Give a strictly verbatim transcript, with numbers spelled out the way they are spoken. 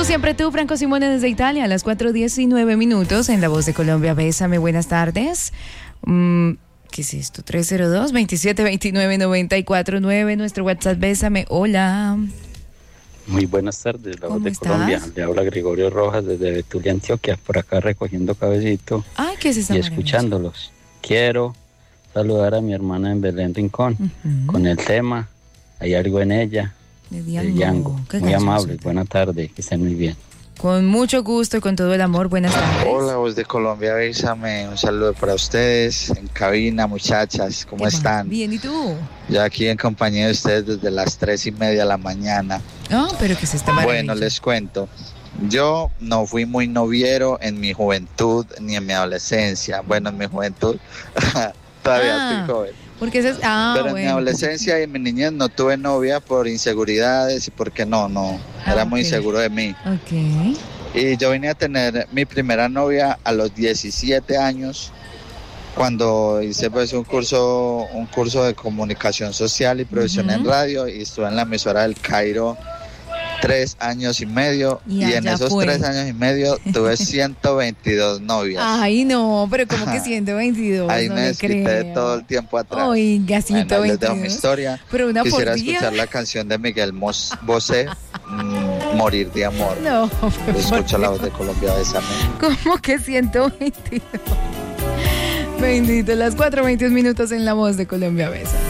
siempre tú, Franco Simone desde Italia, a las cuatro diecinueve minutos en La Voz de Colombia. Bésame, buenas tardes. Mm, ¿Qué es esto? tres cero dos, veintisiete veintinueve, noventa y cuatro nueve, nuestro WhatsApp, Bésame. Hola. Muy buenas tardes, La Voz de estás? Colombia. Le habla Gregorio Rojas desde Betulia, Antioquia, por acá recogiendo cabecito Ay, ¿qué es esa y maravilla? escuchándolos. Quiero saludar a mi hermana en Belén Rincón Uh-huh. con el tema Hay algo en ella, De del Yango. Qué Muy amable, cancioncita. buena tarde, que estén muy bien. Con mucho gusto y con todo el amor, buenas tardes. Hola, Voz de Colombia, Bésame, un saludo para ustedes en cabina, muchachas, ¿cómo ¿Qué están? más? Bien, ¿y tú? Yo aquí en compañía de ustedes desde las tres y media de la mañana. Ah, pero que es esta maravilla. Bueno, les cuento, yo no fui muy noviero en mi juventud ni en mi adolescencia. Bueno, en mi juventud todavía Ah, estoy joven. Porque ese es... Ah, Pero en mi bueno. adolescencia y en mi niñez no tuve novia por inseguridades y porque no, no, Ah, era muy ok. inseguro de mí. Ok. Y yo vine a tener mi primera novia a los diecisiete años, cuando hice pues un curso, un curso de comunicación social y producción Ujú. en radio, y estuve en la emisora del Cairo tres años y medio, Y y, en allá esos fue. tres años y medio tuve ciento veintidós novias. Ay, no, pero como que Ajá. ciento veintidós, Ahí no me le desquité creo. todo el tiempo atrás. Oiga, ciento Bueno, les dejo mi veintidós. historia. Pero una por Quisiera día. escuchar la canción de Miguel Mos- Bosé, mm, Morir de amor. No, Escucha la Voz de Colombia, Bésame. ¿cómo que ciento veintidós? Bendito, las cuatro veintiún minutos en La Voz de Colombia, Besa.